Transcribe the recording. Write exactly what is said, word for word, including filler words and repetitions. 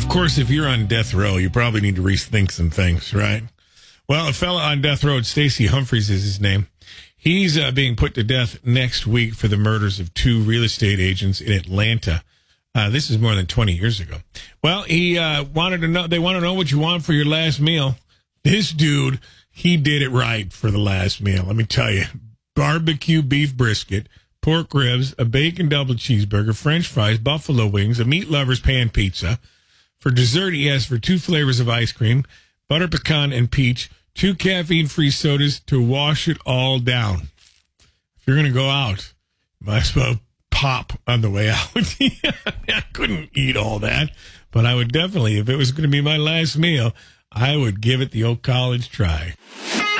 Of course, if you're on death row, you probably need to rethink some things, right? Well, a fella on death row, Stacey Humphreys is his name. He's uh, being put to death next week for the murders of two real estate agents in Atlanta. Uh, this is more than twenty years ago. Well, he uh, wanted to know. They want to know what you want for your last meal. This dude, he did it right for the last meal. Let me tell you: barbecue beef brisket, pork ribs, a bacon double cheeseburger, French fries, buffalo wings, a meat lover's pan pizza. For dessert, he asked for two flavors of ice cream, butter pecan and peach, two caffeine-free sodas to wash it all down. If you're going to go out, might as well pop on the way out. I couldn't eat all that, but I would definitely, if it was going to be my last meal, I would give it the old college try.